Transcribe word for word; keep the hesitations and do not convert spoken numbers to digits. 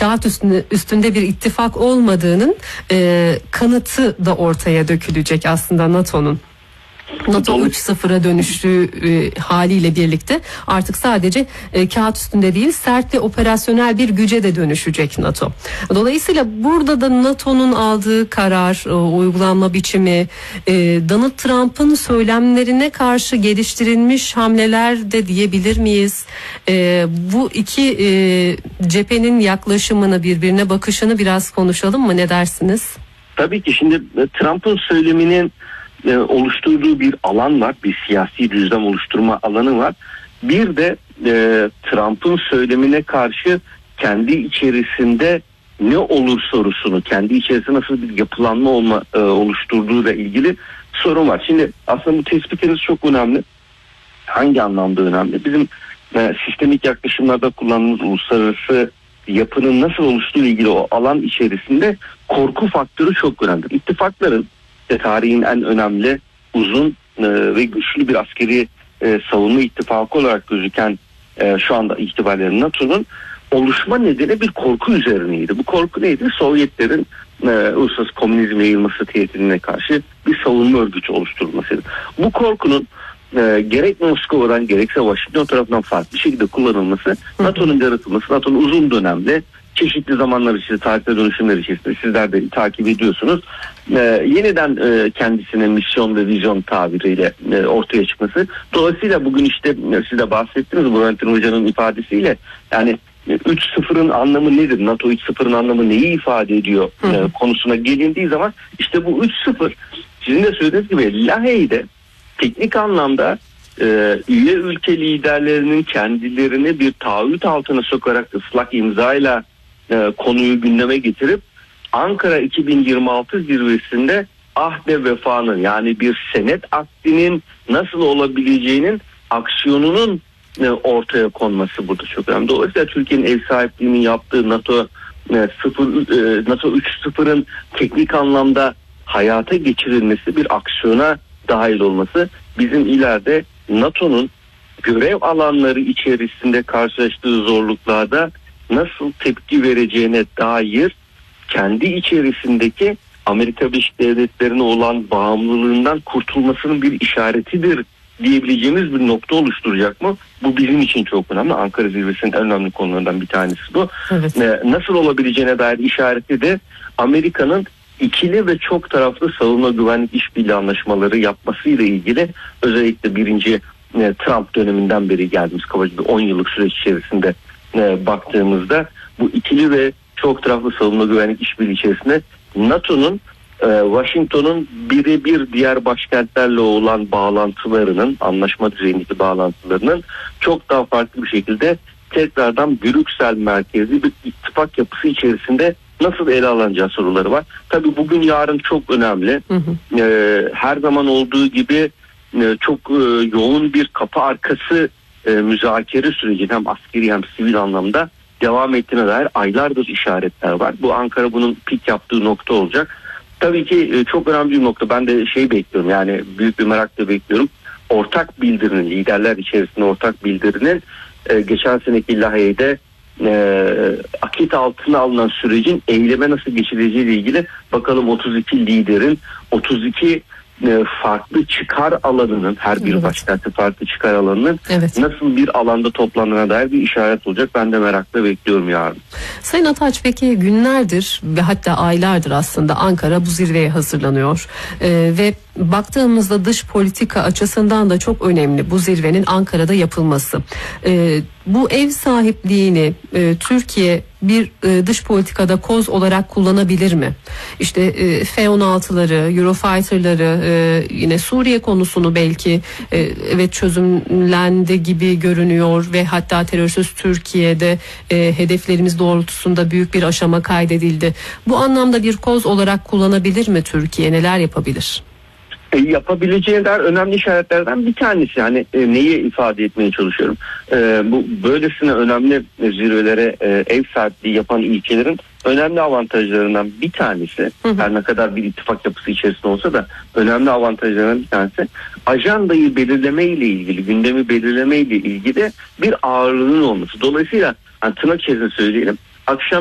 kağıt üstünde, üstünde bir ittifak olmadığının e, kanıtı da ortaya dökülecek aslında NATO'nun. NATO üç sıfıra dönüştüğü e, haliyle birlikte artık sadece e, kağıt üstünde değil, sert ve operasyonel bir güce de dönüşecek NATO. Dolayısıyla burada da NATO'nun aldığı karar, e, uygulanma biçimi, e, Donald Trump'ın söylemlerine karşı geliştirilmiş hamleler de diyebilir miyiz? E, bu iki e, cephenin yaklaşımını, birbirine bakışını biraz konuşalım mı? Ne dersiniz? Tabii ki şimdi Trump'ın söyleminin E, oluşturduğu bir alan var, bir siyasi düzlem oluşturma alanı var. Bir de e, Trump'ın söylemine karşı kendi içerisinde ne olur sorusunu, kendi içerisinde nasıl bir yapılanma olma e, oluşturduğuyla ilgili sorun var. Şimdi aslında bu tespitiniz çok önemli. Hangi anlamda önemli? Bizim e, sistemik yaklaşımlarda kullandığımız uluslararası yapının nasıl oluştuğu ilgili o alan içerisinde korku faktörü çok önemli. İttifakların tarihin en önemli, uzun e, ve güçlü bir askeri e, savunma ittifakı olarak gözüken e, şu anda itibariyle NATO'nun oluşma nedeni bir korku üzerineydi. Bu korku neydi? Sovyetlerin e, uluslararası komünizme yayılması tehdidine karşı bir savunma örgütü oluşturulmasıydı. Bu korkunun e, gerek Moskova'dan gerekse Washington tarafından farklı şekilde kullanılması, NATO'nun yaratılması, NATO'nun uzun dönemde çeşitli zamanlar içinde, tarihte dönüşümler içerisinde sizler de takip ediyorsunuz. Ee, yeniden e, kendisine misyon ve vizyon tabiriyle e, ortaya çıkması. Dolayısıyla bugün işte e, siz de bahsettiniz Burhanettin Hoca'nın ifadesiyle, yani üç sıfırın anlamı nedir? NATO üç sıfırın anlamı neyi ifade ediyor e, konusuna gelindiği zaman işte bu üç sıfır sizin de söylediğiniz gibi Lahey'de teknik anlamda e, üye ülke liderlerinin kendilerini bir taahhüt altına sokarak ıslak imzayla e, konuyu gündeme getirip Ankara iki bin yirmi altı zirvesinde ahde vefanın, yani bir senet akdinin nasıl olabileceğinin aksiyonunun e, ortaya konması burada çok önemli. Dolayısıyla Türkiye'nin ev sahipliğinin yaptığı NATO e, sıfır, e, NATO üç sıfırın teknik anlamda hayata geçirilmesi, bir aksiyona dahil olması bizim ileride NATO'nun görev alanları içerisinde karşılaştığı zorluklarda nasıl tepki vereceğine dair kendi içerisindeki Amerika Birleşik Devletleri'ne olan bağımlılığından kurtulmasının bir işaretidir diyebileceğimiz bir nokta oluşturacak mı? Bu bizim için çok önemli. Ankara Zirvesi'nin en önemli konularından bir tanesi bu. Evet. Nasıl olabileceğine dair işareti de Amerika'nın ikili ve çok taraflı savunma güvenlik işbirliği anlaşmaları yapmasıyla ilgili, özellikle birinci Trump döneminden beri geldiğimiz kabaca on yıllık süreç içerisinde baktığımızda bu ikili ve çok taraflı savunma güvenlik işbirliği içerisinde NATO'nun Washington'un birebir diğer başkentlerle olan bağlantılarının, anlaşma düzeyindeki bağlantılarının çok daha farklı bir şekilde tekrardan Brüksel merkezli bir ittifak yapısı içerisinde nasıl ele alınacağı soruları var. Tabii bugün yarın çok önemli. Hı hı. Ee, her zaman olduğu gibi e, çok e, yoğun bir kapı arkası e, müzakere süreci hem askeri hem sivil anlamda devam ettiğine dair aylardır işaretler var. Bu Ankara bunun pik yaptığı nokta olacak. Tabii ki e, çok önemli bir nokta. Ben de şey bekliyorum, yani büyük bir merakla bekliyorum. Ortak bildirinin, liderler içerisinde ortak bildirinin e, geçen seneki Lahey'de e, akit altına alınan sürecin eyleme nasıl geçileceği ile ilgili bakalım otuz iki liderin otuz iki e, farklı çıkar alanının, her bir evet. başkenti farklı çıkar alanının evet. nasıl bir alanda toplandığına dair bir işaret olacak. Ben de merakla bekliyorum yarın. Sayın Ataç, peki günlerdir ve hatta aylardır aslında Ankara bu zirveye hazırlanıyor ee, ve baktığımızda dış politika açısından da çok önemli bu zirvenin Ankara'da yapılması. Ee, bu ev sahipliğini e, Türkiye bir e, dış politikada koz olarak kullanabilir mi? İşte e, F on altıları, Eurofighter'ları, e, yine Suriye konusunu belki e, evet çözümlendi gibi görünüyor ve hatta terörsüz Türkiye'de e, hedeflerimiz doğrultusunda büyük bir aşama kaydedildi. Bu anlamda bir koz olarak kullanabilir mi Türkiye? Neler yapabilir? E, yapabileceği dair önemli işaretlerden bir tanesi, yani e, neyi ifade etmeye çalışıyorum. E, bu böylesine önemli zirvelere e, ev sahipliği yapan ülkelerin önemli avantajlarından bir tanesi, hı hı. her ne kadar bir ittifak yapısı içerisinde olsa da önemli avantajlarından bir tanesi, ajandayı belirleme ile ilgili, gündemi belirleme ile ilgili bir ağırlığın olması. Dolayısıyla yani tırnak içerisinde söyleyelim, akşam